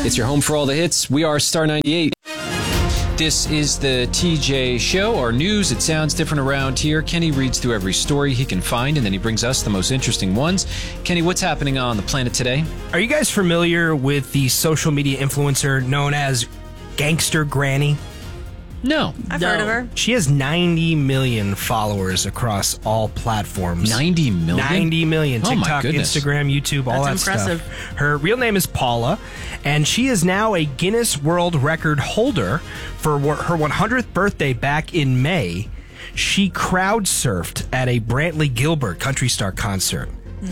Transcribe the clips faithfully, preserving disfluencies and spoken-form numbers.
It's your home for all the hits. We are Star ninety-eight. This is the T J Show, our news. It sounds different around here. Kenny reads through every story he can find, and then he brings us the most interesting ones. Kenny, what's happening on the planet today? Are you guys familiar with the social media influencer known as Gangster Granny? No. I've No. heard of her. She has ninety million followers across all platforms. ninety million? ninety million. Oh, my TikTok, goodness. Instagram, YouTube, all That's that impressive. stuff. Her real name is Paula, and she is now a Guinness World Record holder for wh- her one hundredth birthday back in May. She crowd surfed at a Brantley Gilbert country star concert.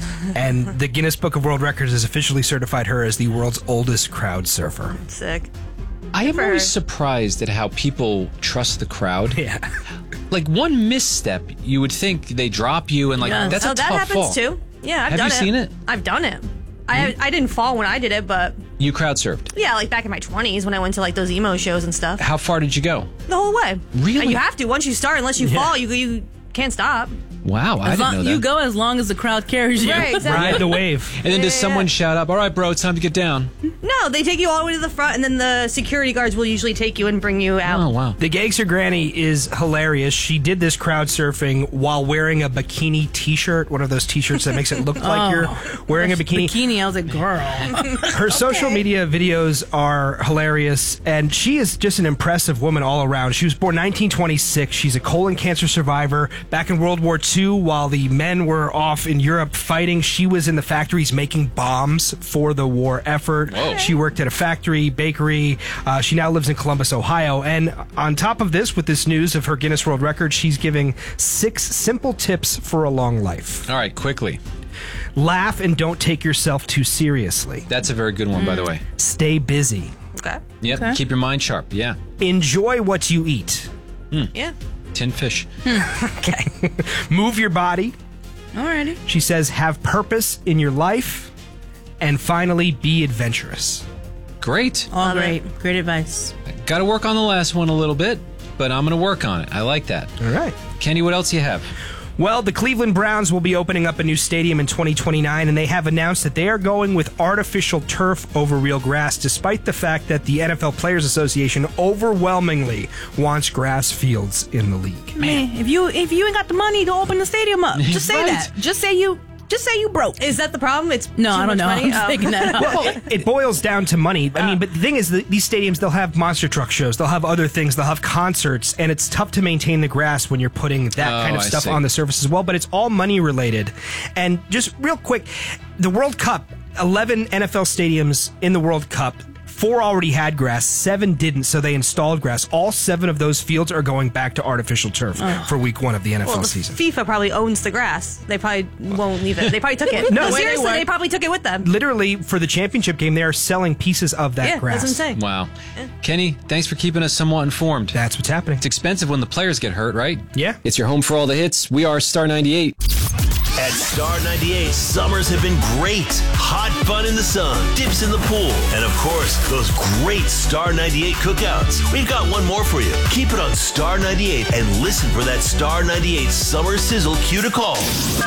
And the Guinness Book of World Records has officially certified her as the world's oldest crowd surfer. Sick. I am for her. always surprised at how people trust the crowd. Yeah. Like, one misstep, you would think they drop you, and, like, Yeah. that's oh, a that tough happens fall. too. Yeah, I've Have done you it. seen it? I've done it. I I didn't fall when I did it, but You crowd surfed. yeah, like back in my twenties when I went to like those emo shows and stuff. How far did you go? The whole way. Really? And you have to once you start. Unless you Yeah. fall, you you can't stop. Wow, I As didn't long, know that. you go as long as the crowd carries you. Right, exactly. Ride the wave. And then does Yeah. someone shout up, all right, bro, it's time to get down? No, they take you all the way to the front, and then the security guards will usually take you and bring you out. Oh, wow. The Gangster Granny is hilarious. She did this crowd surfing while wearing a bikini t-shirt, one of those t-shirts that makes it look like you're wearing a bikini. Bikini, I was like, girl. Her social media videos are hilarious, and she is just an impressive woman all around. She was born nineteen twenty-six. She's a colon cancer survivor. Back in World War Two, while the men were off in Europe fighting, she was in the factories making bombs for the war effort. Whoa. She worked at a factory, bakery. Uh, she now lives in Columbus, Ohio. And on top of this, with this news of her Guinness World Record, she's giving six simple tips for a long life. All right, quickly. Laugh and don't take yourself too seriously. That's a very good one, by the way. Stay busy. Okay. Yep, Okay. keep your mind sharp. Yeah. Enjoy what you eat. Yeah. Tin fish. Okay. Move your body. Alrighty. She says, have purpose in your life. And finally, be adventurous. Great. All Love great. Great advice. Got to work on the last one a little bit, but I'm going to work on it. I like that. All right. Kenny, what else you have? Well, the Cleveland Browns will be opening up a new stadium in twenty twenty-nine, and they have announced that they are going with artificial turf over real grass, despite the fact that the N F L Players Association overwhelmingly wants grass fields in the league. Man, if you if you ain't got the money to open the stadium up, just say Right. that. Just say you. Just say you broke. Is that the problem? It's No, too I don't much know. money? I'm just Oh. thinking that. Out. Well, it, it boils down to money. I mean, but the thing is, that these stadiums, they'll have monster truck shows, they'll have other things, they'll have concerts, and it's tough to maintain the grass when you're putting that Oh, kind of I stuff see. on the surface as well. But it's all money related. And just real quick, the World Cup, eleven N F L stadiums in the World Cup. Four already had grass, seven didn't, so they installed grass. All seven of those fields are going back to artificial turf for week one of the N F L Well, the season. FIFA probably owns the grass. They probably won't leave it. They probably took it. No, no, they seriously, weren't. they probably took it with them. Literally, for the championship game, they are selling pieces of that Yeah, grass. that's what I'm saying. Wow. Kenny, thanks for keeping us somewhat informed. That's what's happening. It's expensive when the players get hurt, right? Yeah. It's your home for all the hits. We are Star ninety-eight. At Star ninety-eight, summers have been great. Hot fun in the sun, dips in the pool, and of course, those great Star ninety-eight cookouts. We've got one more for you. Keep it on Star ninety-eight and listen for that Star ninety-eight summer sizzle cue to call.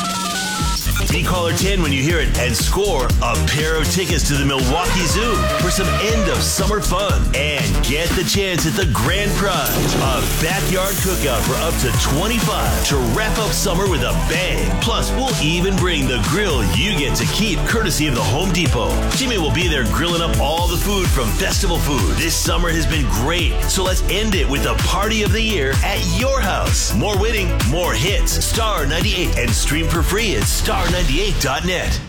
Be caller ten when you hear it and score a pair of tickets to the Milwaukee Zoo for some end of summer fun. And get the chance at the grand prize, a backyard cookout for up to twenty-five to wrap up summer with a bang. Plus, we'll even bring the grill you get to keep courtesy of the Home Depot. Jimmy will be there grilling up all the food from Festival Food. This summer has been great, so let's end it with the party of the year at your house. More winning, more hits. Star ninety-eight and stream for free at star ninety-eight dot net.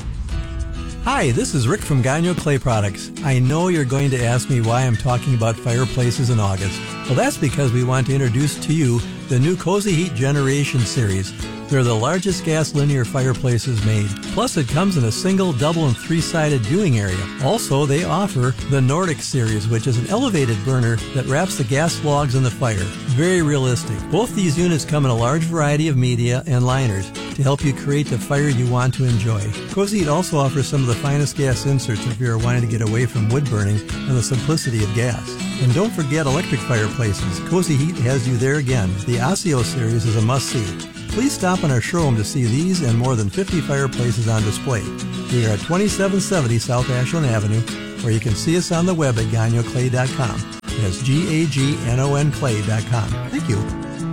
Hi, this is Rick from Gagno Clay Products. I know you're going to ask me why I'm talking about fireplaces in August. Well, that's because we want to introduce to you the new Cozy Heat Generation Series. They're the largest gas linear fireplaces made. Plus, it comes in a single, double, and three-sided viewing area. Also, they offer the Nordic Series, which is an elevated burner that wraps the gas logs in the fire. Very realistic. Both these units come in a large variety of media and liners to help you create the fire you want to enjoy. Cozy Heat also offers some of the finest gas inserts if you're wanting to get away from wood burning and the simplicity of gas. And don't forget electric fireplaces. Cozy Heat has you there again. The Osseo series is a must-see. Please stop in our showroom to see these and more than fifty fireplaces on display. We are at twenty-seven seventy South Ashland Avenue, or you can see us on the web at gagnon clay dot com. That's G A G N O N clay dot com. Thank you.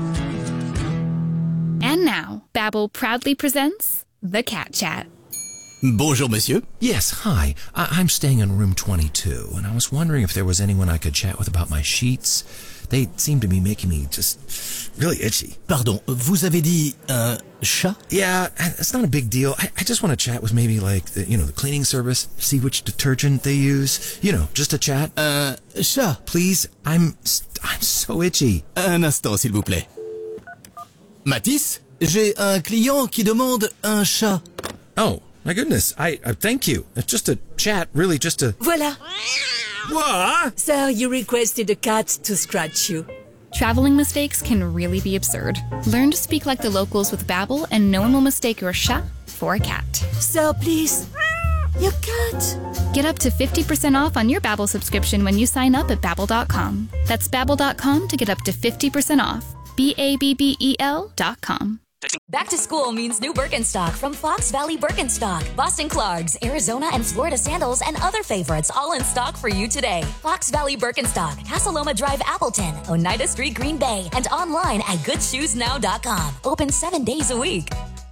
And now, Babbel proudly presents The Cat Chat. Bonjour, monsieur. Yes, hi. I- I'm staying in room twenty-two, and I was wondering if there was anyone I could chat with about my sheets. They seem to be making me just really itchy. Pardon, vous avez dit un chat? Yeah, it's not a big deal. I, I just want to chat with maybe like the, you know, the cleaning service, see which detergent they use. You know, just a chat. Un chat? Please, I'm I'm so itchy. Un instant, s'il vous plaît. Matisse, j'ai un client qui demande un chat. Oh, my goodness. I, I thank you. It's just a chat, really just a... Voilà. What? Sir, you requested a cat to scratch you. Traveling mistakes can really be absurd. Learn to speak like the locals with Babbel, and no one will mistake your chat for a cat. Sir, please. Your cat. Get up to fifty percent off on your Babbel subscription when you sign up at Babbel dot com. That's Babbel dot com to get up to fifty percent off. B A B B E L dot com. Back to school means new Birkenstock from Fox Valley Birkenstock, Boston Clarks, Arizona and Florida sandals, and other favorites all in stock for you today. Fox Valley Birkenstock, Casaloma Drive, Appleton, Oneida Street, Green Bay, and online at good shoes now dot com. Open seven days a week.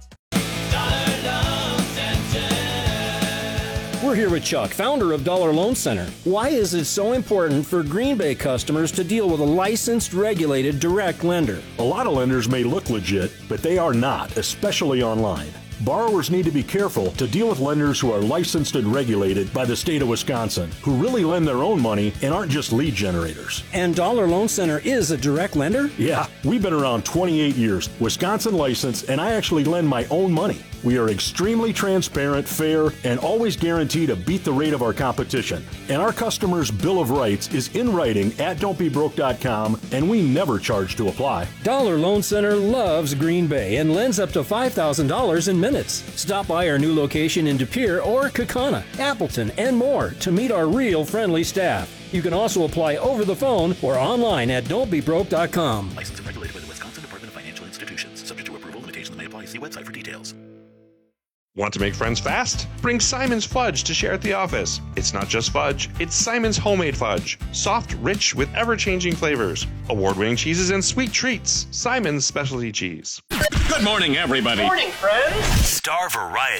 We're here with Chuck, founder of Dollar Loan Center. Why is it so important for Green Bay customers to deal with a licensed, regulated, direct lender? A lot of lenders may look legit, but they are not, especially online. Borrowers need to be careful to deal with lenders who are licensed and regulated by the state of Wisconsin, who really lend their own money and aren't just lead generators. And Dollar Loan Center is a direct lender? Yeah, we've been around twenty-eight years, Wisconsin licensed, and I actually lend my own money. We are extremely transparent, fair, and always guarantee to beat the rate of our competition. And our customers' Bill of Rights is in writing at don't be broke dot com, and we never charge to apply. Dollar Loan Center loves Green Bay and lends up to five thousand dollars in minutes. Stop by our new location in De Pere or Kaukauna, Appleton, and more to meet our real friendly staff. You can also apply over the phone or online at don't be broke dot com. Licensed and regulated by the Wisconsin Department of Financial Institutions. Subject to approval, limitations may apply. See website for details. Want to make friends fast? Bring Simon's Fudge to share at the office. It's not just fudge, it's Simon's homemade fudge. Soft, rich, with ever-changing flavors. Award-winning cheeses and sweet treats. Simon's specialty cheese. Good morning, everybody. Morning, friends. Star Variety.